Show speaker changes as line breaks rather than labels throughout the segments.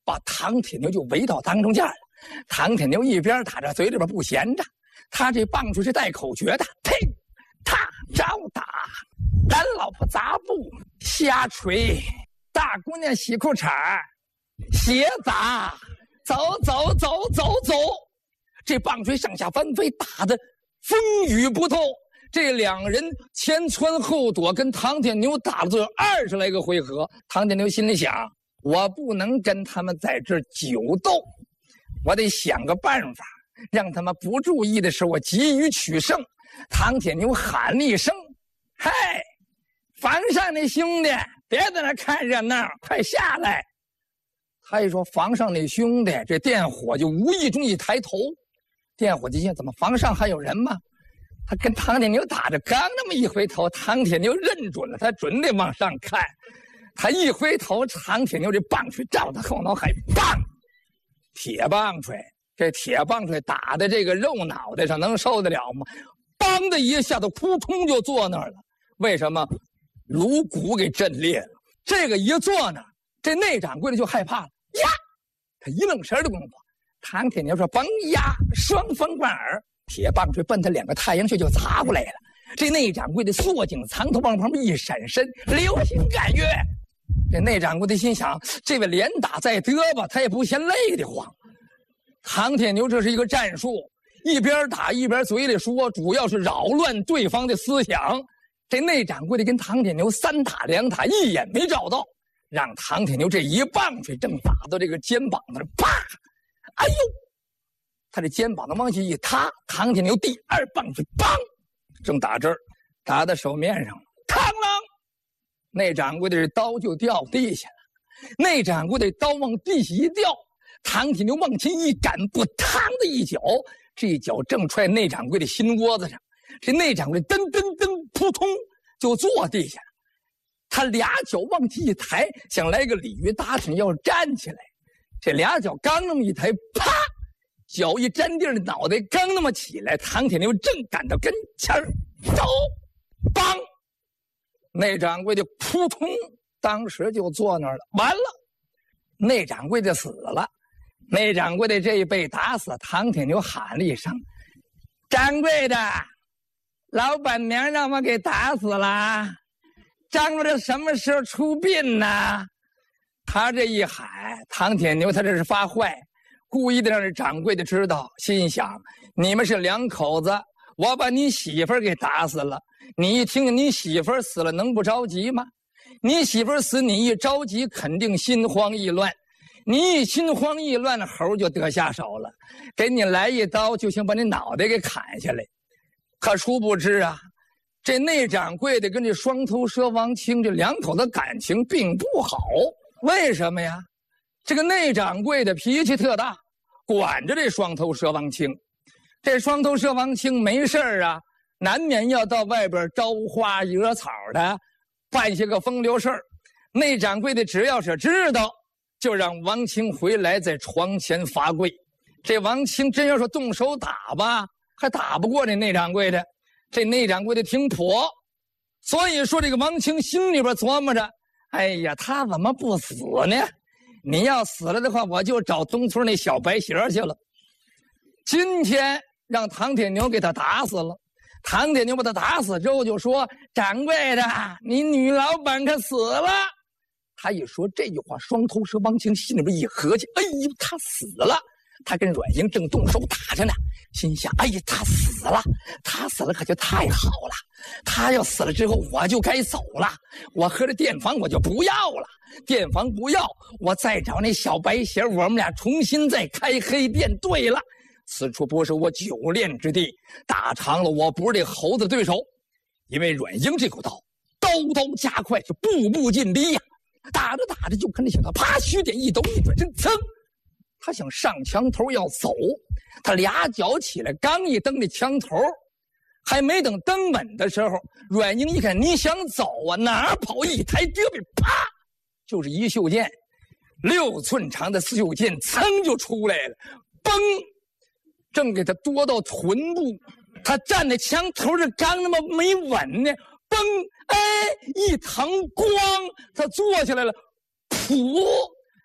把唐铁牛就围到当中间了。唐铁牛一边打着，嘴里边不闲着，他这棒槌是带口诀的，呸，他招打，咱老婆砸布，瞎锤，大姑娘洗裤衩，斜砸，走走走走走，这棒槌上下翻飞，打得风雨不透。这两人前窜后躲，跟唐铁牛打了最有20来个回合。唐铁牛心里想，我不能跟他们在这久斗，我得想个办法，让他们不注意的时候我急于取胜。唐铁牛喊了一声，嗨，房上那兄弟，别在那看热闹，快下来。他一说房上那兄弟，这电伙就无意中一抬头，电伙就想，怎么房上还有人吗？他跟唐铁牛打着，刚那么一回头，唐铁牛认准了，他准得往上看。他一回头，唐铁牛这棒槌照他后脑海，棒！铁棒槌，这铁棒槌打在这个肉脑袋上，能受得了吗？梆的一下子，扑通就坐那儿了。为什么？颅骨给震裂了。这个一坐那儿，这内掌柜的就害怕了呀！他一愣神的功夫，唐铁牛说：“甭压，双风贯耳。”铁棒槌奔他2个太阳穴就砸过来了。这内掌柜的缩颈藏头，往旁边一闪身，流星赶月。这内掌柜的心想，这位连打再得吧，他也不嫌累得慌。唐铁牛这是一个战术，一边打一边嘴里说，主要是扰乱对方的思想。这内掌柜的跟唐铁牛3打2打，一眼没照到，让唐铁牛这一棒槌正打到这个肩膀那儿，啪！哎呦！他这肩膀的往下一塌，唐铁牛第2棒槌，梆，正打这儿，打在手面上了，嘡啷，内掌柜的这刀就掉地下了。内掌柜的刀往地下一掉，唐铁牛往前一赶，不嘡的一脚，这一脚正踹内掌柜的心窝子上，这内掌柜噔噔噔，扑通就坐地下了。他俩脚往起一抬，想来个鲤鱼打挺要站起来，这俩脚刚那么一抬，啪！脚一沾地儿，脑袋刚那么起来，唐铁牛正赶到跟前儿，走，梆，内掌柜的扑通，当时就坐那儿了。完了，内掌柜的死了。内掌柜的这一被打死，唐铁牛喊了一声：“掌柜的，老板娘让我给打死了，张罗着什么时候出殡呢？”他这一喊，唐铁牛他这是发坏。故意的让这掌柜的知道，心想你们是2口子，我把你媳妇儿给打死了，你一听你媳妇儿死了，能不着急吗？你媳妇儿死，你一着急，肯定心慌意乱，你一心慌意乱，猴就得下手了，给你来一刀，就想把你脑袋给砍下来。可殊不知啊，这内掌柜的跟这双头蛇王清这2口子感情并不好。为什么呀？这个内掌柜的脾气特大，管着这双头蛇王清。这双头蛇王清没事啊，难免要到外边招花惹草的，办些个风流事儿。内掌柜的只要是知道，就让王清回来在床前罚跪。这王清真要说动手打吧，还打不过这内掌柜的。这内掌柜的挺痞，所以说这个王清心里边琢磨着，哎呀，他怎么不死呢？你要死了的话，我就找东村那小白鞋去了。今天让唐铁牛给他打死了。唐铁牛把他打死之后就说：“掌柜的，你女老板可死了。”他一说这句话，双头蛇王清心里边一合计，哎呦，他死了。他跟阮英正动手打着呢，心想：哎呀，他死了，他死了可就太好了。他要死了之后，我就该走了。我和这店房我就不要了，店房不要，我再找那小白鞋，我们俩重新再开黑店。对了，此处不是我久练之地，打长了我不是这猴子对手。因为阮英这口刀，刀刀加快，是步步进逼呀。打着打着就看这小刀啪虚点一抖一转身，噌，他想上墙头要走，他俩脚起来，刚一蹬这墙头，还没等蹬稳的时候，阮英一看你想走啊，哪儿跑，一抬胳膊，啪，就是一袖剑，6寸长的袖剑噌就出来了，嘣，正给他夺到臀部。他站在墙头这刚那么没稳呢，嘣，哎，一腾光，他坐起来了，噗，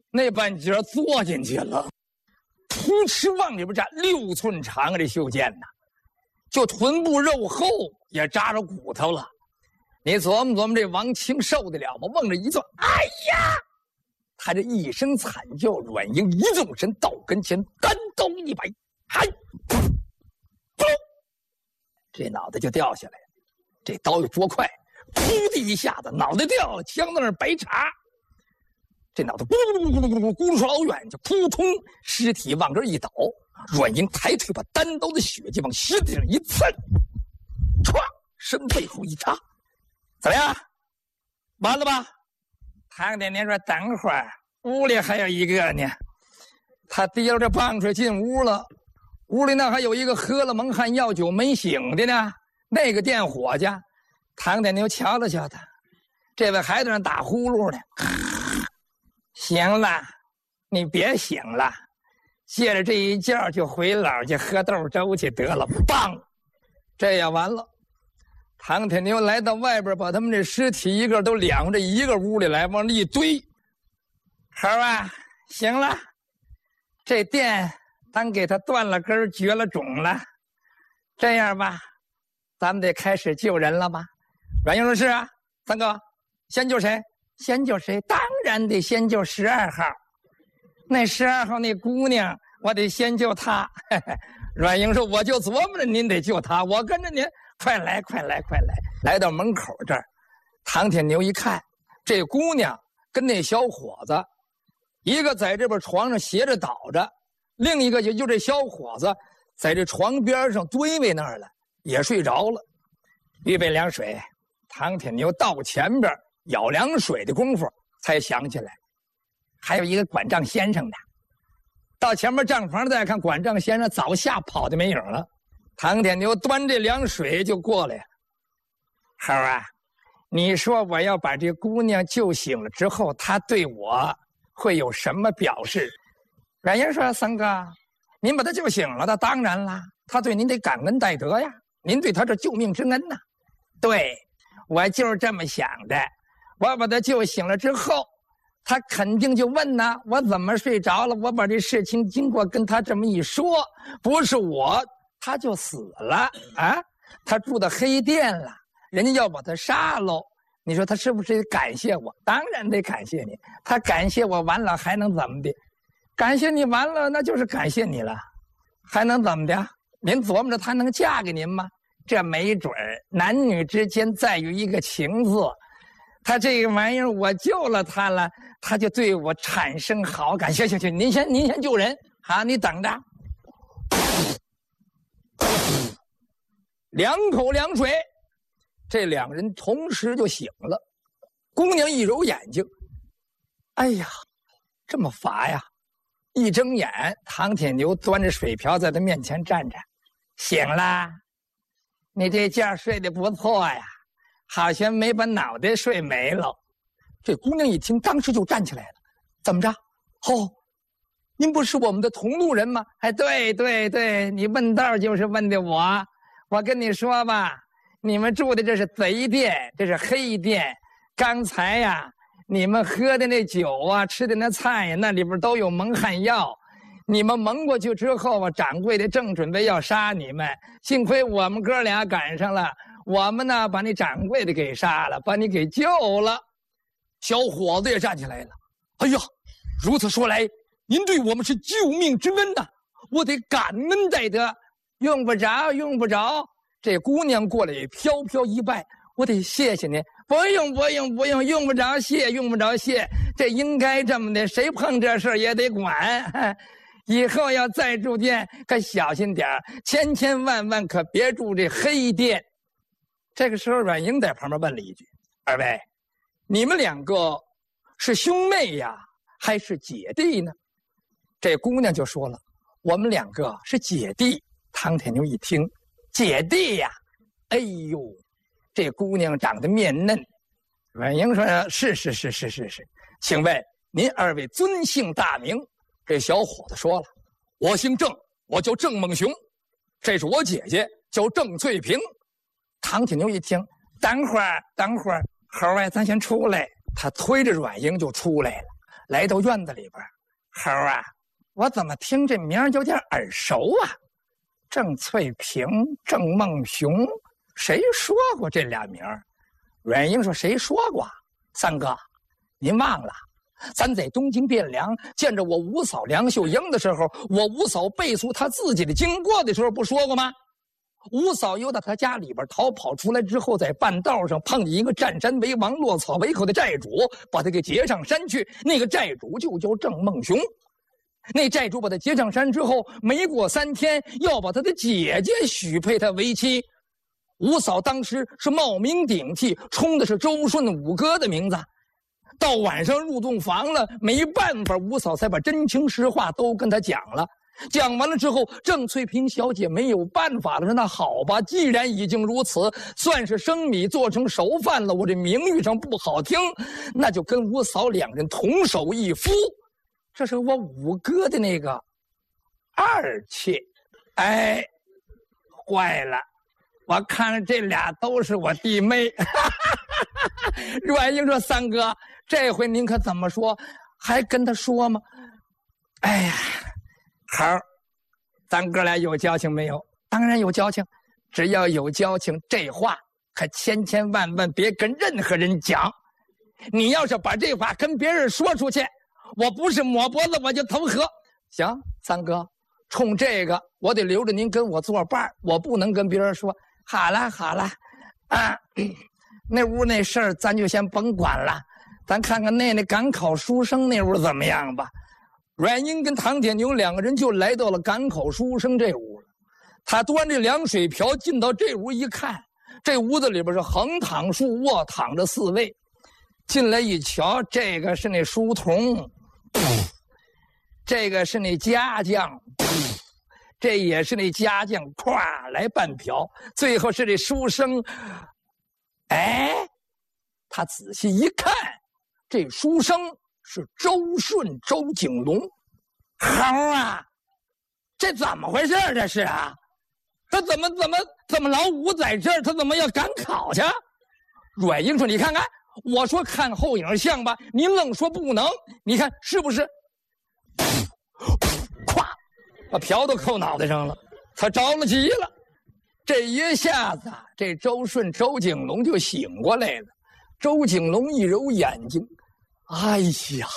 那半截坐进去了，扑哧往里边扎，6寸长啊！这袖剑呐，就臀部肉厚也扎着骨头了。你琢磨琢磨，这王清受得了吗？往这一坐，哎呀！他这一声惨叫，阮英一纵身到跟前，单刀一摆，嗨，噗，这脑袋就掉下来了。这刀又捉快，噗的一下子，脑袋掉了，枪在那儿白插。这脑袋咕噜咕噜咕噜咕噜咕噜出老远，就扑通，尸体往这一倒。阮英抬腿把单刀的血迹往尸体上一蹭，歘，身背后一插，怎么样？完了吧？唐点年说：“等会儿，屋里还有一个呢。”他提了这棒槌进屋了，屋里那还有一个喝了蒙汗药酒没醒的呢。那个店伙计，唐点牛瞧了瞧他，这位还在那打呼噜呢。行了，你别醒了，借着这一觉就回老家喝豆粥去得了。棒，这也完了。唐铁牛来到外边，把他们这尸体一个都敛回这一个屋里来，往这一堆。猴啊，行了，这店咱给他断了根，绝了种了。这样吧，咱们得开始救人了吧？阮英说：“是啊，三哥，先救谁？先救谁？当然得先救12号。那12号那姑娘，我得先救她。”阮英说：“我就琢磨着您得救她，我跟着您。快来，快来，快来！”来到门口这儿，唐铁牛一看，这姑娘跟那小伙子，一个在这边床上斜着倒着，另一个也就这小伙子在这床边上堆位那儿了，也睡着了。预备凉水，唐铁牛到前边舀凉水的功夫，才想起来，还有一个管账先生呢。到前面账房再看，管账先生早吓跑的没影了。唐铁牛端这凉水就过来了。猴啊，你说我要把这姑娘救醒了之后，她对我会有什么表示？阮英说：“三哥，您把她救醒了，那当然啦，她对您得感恩戴德呀，您对她这救命之恩呐。”对，我就是这么想的。我把她救醒了之后，她肯定就问呢，我怎么睡着了？我把这事情经过跟她这么一说，不是我，他就死了啊！他住到黑店了，人家要把他杀喽。你说他是不是得感谢我？当然得感谢你。他感谢我完了，还能怎么的？感谢你完了，那就是感谢你了，还能怎么的？您琢磨着他能嫁给您吗？这没准儿。男女之间在于一个情字。他这个玩意儿，我救了他了，他就对我产生好感。行，您先救人，好，你等着。2口凉水，这2人同时就醒了。姑娘一揉眼睛，哎呀，这么乏呀！一睁眼，唐铁牛端着水瓢在他面前站着。醒了，你这觉睡得不错呀，好像没把脑袋睡没了。这姑娘一听，当时就站起来了。怎么着？哦，您不是我们的同路人吗？哎，对，你问道就是问的我。我跟你说吧，你们住的这是贼店，这是黑店。刚才呀，你们喝的那酒啊，吃的那菜呀，那里边都有蒙汗药。你们蒙过去之后啊，掌柜的正准备要杀你们，幸亏我们哥俩赶上了，我们呢把你掌柜的给杀了，把你给救了。小伙子也站起来了。哎呀，如此说来，您对我们是救命之恩呐，我得感恩戴德。用不着。这姑娘过来也飘飘一拜，我得谢谢您。不用，用不着谢。这应该这么的，谁碰这事儿也得管。以后要再住店，可小心点儿，千万可别住这黑店。这个时候，阮英在旁边问了一句：“二位，你们2个是兄妹呀，还是姐弟呢？”这姑娘就说了：“我们2个是姐弟。”唐铁牛一听，姐弟呀，哎呦，这姑娘长得面嫩。阮英说：“是，请问您2位尊姓大名？”这小伙子说了：“我姓郑，我叫郑猛雄，这是我姐姐，叫郑翠萍。”唐铁牛一听，等会儿，猴儿，咱先出来。他推着阮英就出来了。 来到院子里边，猴啊，我怎么听这名有点耳熟啊？郑翠萍、郑梦熊，谁说过这俩名？阮英说：“谁说过？三哥，您忘了？咱在东京汴梁见着我五嫂梁秀英的时候，我五嫂背诉她自己的经过的时候，不说过吗？五嫂又到他家里边逃跑出来之后，在半道上碰见一个占山为王、落草为寇的债主，把他给劫上山去。那个债主就叫郑梦熊。那债主把他劫上山之后，没过3天，要把他的姐姐许配他为妻。五嫂当时是冒名顶替，冲的是周顺五哥的名字。到晚上入洞房了，没办法，五嫂才把真情实话都跟他讲了。讲完了之后，郑翠萍小姐没有办法了，说：“那好吧，既然已经如此，算是生米做成熟饭了。我这名誉上不好听，那就跟五嫂两人同守一夫。这是我五哥的那个二妾。”哎，坏了，我看这俩都是我弟妹。阮英说：“三哥，这回您可怎么说？还跟他说吗？”哎呀，好，咱哥俩有交情没有？当然有交情，只要有交情，这话可千千万万别跟任何人讲。你要是把这话跟别人说出去，我不是抹脖子我就投河。行，三哥，冲这个我得留着您跟我作伴，我不能跟别人说。好了好了，啊，那屋那事儿咱就先甭管了，咱看看那赶考书生那屋怎么样吧。阮英跟唐铁牛两个人就来到了赶考书生这屋了。他端着凉水瓢进到这屋一看，这屋子里边是横躺竖卧躺着4位。进来一瞧，这个是那书童，这个是那家将，这也是那家将，咵来半瓢，最后是这书生。哎，他仔细一看，这书生是周顺、周景龙。猴啊，这怎么回事？这是啊，他怎么老五在这儿？他怎么要赶考去？阮英说：“你看看，我说看后影像吧，您愣说不能。你看是不是？”咵，把瓢都扣脑袋上了，他着了急了。这一下子，这周顺、周景龙就醒过来了。周景龙一揉眼睛，哎呀，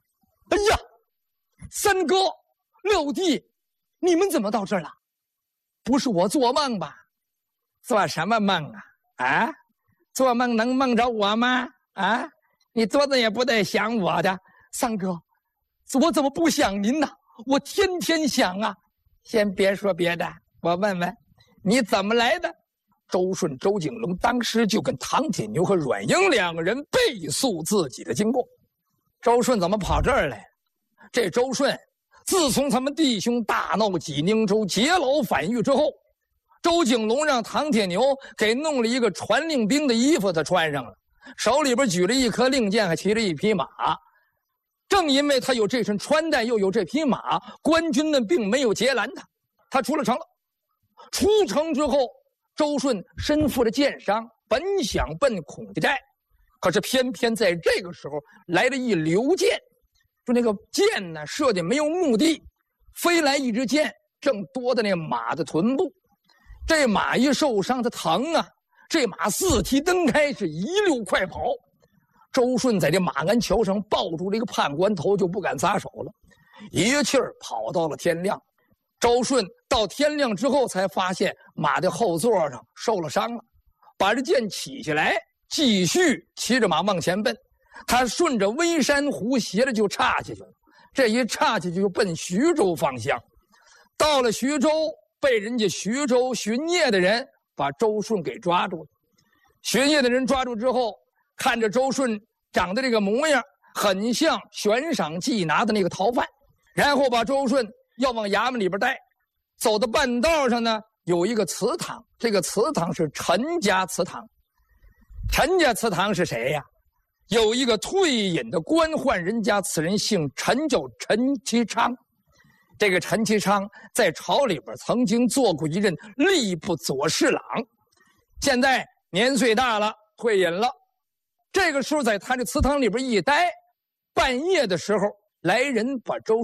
三哥、六弟，你们怎么到这儿了？不是我做梦吧？做什么梦啊？啊，做梦能梦着我吗？啊，你做的也不带想我的。三哥，我怎么不想您呢？我天天想啊。先别说别的，我问问你怎么来的。周顺、周景龙当时就跟唐铁牛和阮英两个人背诉自己的经过。周顺怎么跑这儿来？这周顺自从他们弟兄大闹济宁州劫牢反狱之后，周景龙让唐铁牛给弄了一个传令兵的衣服，他穿上了，手里边举了一颗令箭，还骑着一匹马。正因为他有这身穿戴，又有这匹马，官军们并没有截拦他，他出了城了。出城之后，周顺身负着箭伤，本想奔孔家寨，可是偏偏在这个时候来了一流箭，说那个箭呢射的没有目的，飞来一支箭，正多在那马的臀部。这马一受伤，它疼啊，这马4蹄蹬开，是一溜快跑。周顺在这马鞍桥上抱住了一个判官头，就不敢撒手了，一气儿跑到了天亮。周顺到天亮之后才发现马的后座上受了伤了，把这剑起下来，继续骑着马往前奔。他顺着微山湖斜着就岔下去了，这一岔下去就奔徐州方向。到了徐州，被人家徐州巡夜的人把周顺给抓住了。巡夜的人抓住之后，看着周顺长得这个模样，很像悬赏缉拿的那个逃犯，然后把周顺要往衙门里边带。走到半道上呢，有一个祠堂，这个祠堂是陈家祠堂。陈家祠堂是谁呀？有一个退隐的官宦人家，此人姓陈，叫陈其昌。这个陈其昌在朝里边曾经做过一任吏部左侍郎，现在年岁大了，退隐了。这个时候在他这祠堂里边一待， 半夜的时候，来人把周